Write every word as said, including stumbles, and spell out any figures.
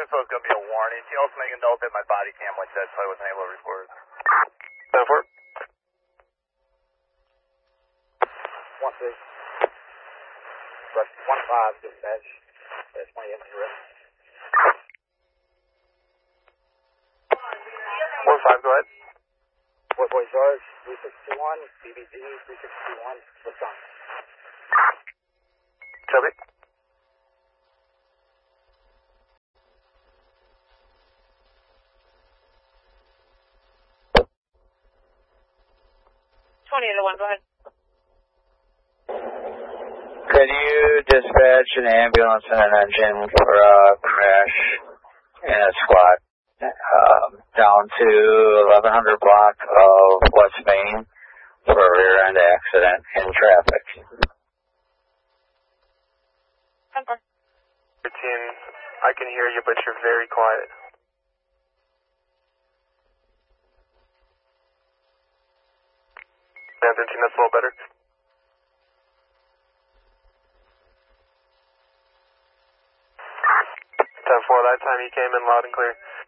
info is going to be a warning. He also making Delta hit my body cam like that, so I wasn't able to record. ten four. One six. Rush one five dispatch. That's twenty eight hundred. One five, go ahead. Four point charge. Three six two one. B B G three six two one. Wisconsin. Copy. twenty to one, go ahead. Could you dispatch an ambulance and an engine for a crash in a squad um, down to eleven hundred block of West Main for a rear end accident in traffic? ten four. thirteen, I can hear you, but you're very quiet. ten thirteen, that's a little better. ten four, that time you came in loud and clear.